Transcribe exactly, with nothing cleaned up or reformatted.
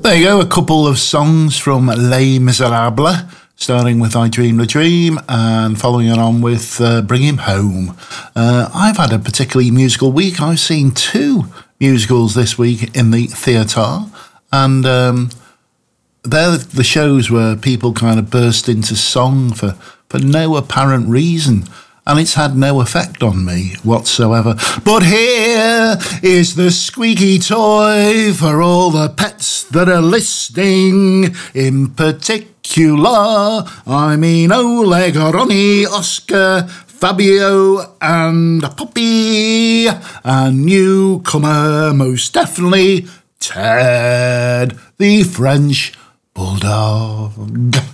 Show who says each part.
Speaker 1: There you go, a couple of songs from Les Miserables, starting with I Dreamed a Dream and following it on with uh, Bring Him Home. Uh, I've had a particularly musical week. I've seen two musicals this week in the theatre, and um, they're the shows where people kind of burst into song for, for no apparent reason. And it's had no effect on me whatsoever. But here is the squeaky toy for all the pets that are listening. In particular, I mean Oleg, Ronnie, Oscar, Fabio and Poppy. And newcomer, most definitely, Ted, the French Bulldog.